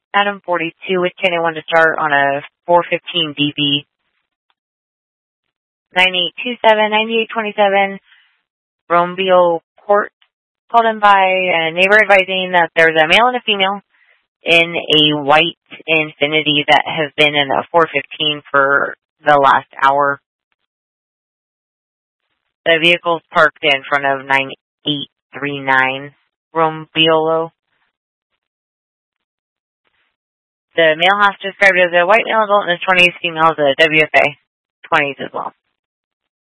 Adam 42 with 10-1 to start on a 415 DB. 9827, 9827, Romeo Court, called in by a neighbor advising that there's a male and a female in a white Infiniti that has been in a 415 for the last hour. The vehicle's parked in front of 9839 Rombiolo. The male house described as a white male adult in his 20s, female is a WFA 20s as well.